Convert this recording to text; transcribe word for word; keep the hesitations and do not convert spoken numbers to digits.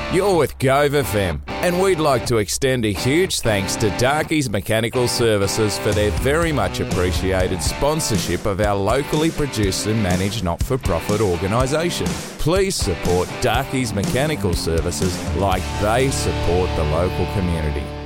You're with Gove F M, and we'd like to extend a huge thanks to Darky's Mechanical Services for their very much appreciated sponsorship of our locally produced and managed not-for-profit organisation. Please support Darky's Mechanical Services like they support the local community.